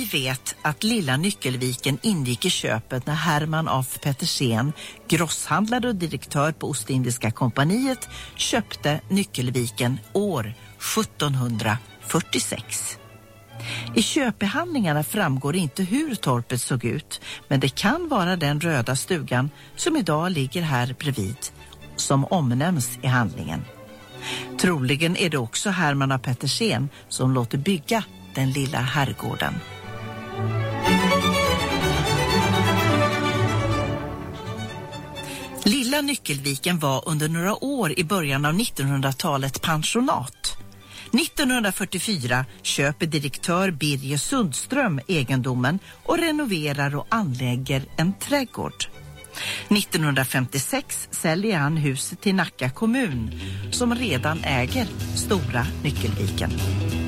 vet att Lilla Nyckelviken ingick i köpet när Herman af Pettersen, grosshandlare och direktör på Ostindiska kompaniet, köpte Nyckelviken år 1746. I köpehandlingarna framgår inte hur torpet såg ut, men det kan vara den röda stugan som idag ligger här bredvid, som omnämns i handlingen. Troligen är det också Herman af Pettersen som låter bygga den lilla herrgården. Lilla Nyckelviken var under några år i början av 1900-talet pensionat. 1944 köper direktör Birger Sundström egendomen och renoverar och anlägger en trädgård. 1956 säljer han huset till Nacka kommun som redan äger Stora Nyckelviken.